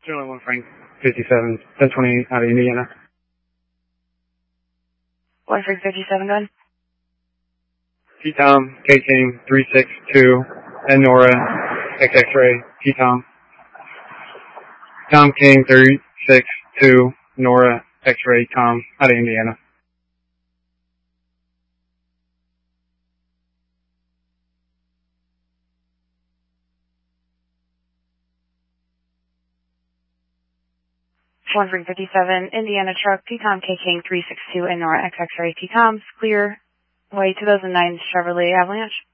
General 1 Frank 57, 1028 out of Indiana. 1 Frank 57, go ahead. T-Tom, K-King 362, and Nora, X-Ray, T-Tom. Tom King 362, Nora, X-Ray, Tom, out of Indiana. One Frank 57, Indiana truck, T-Tom, K-King 362, and Nora, X-Ray, T-Tom's clear. Way 2009 Chevrolet Avalanche.